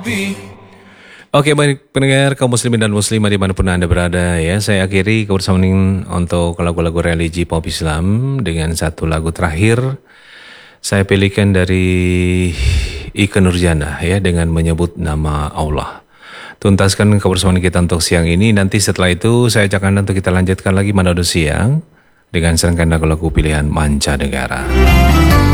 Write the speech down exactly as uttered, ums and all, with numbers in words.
Oke, baik pendengar kaum muslimin dan muslimah dimanapun Anda berada ya. Saya akhiri kebersamaan ini untuk lagu-lagu religi pop Islam dengan satu lagu terakhir. Saya pilihkan dari Ikke Nurjanah ya dengan menyebut nama Allah. Tuntaskan kebersamaan kita untuk siang ini. Nanti setelah itu saya ajak Anda untuk kita lanjutkan lagi Manado Siang dengan serangkaian lagu-lagu pilihan mancanegara.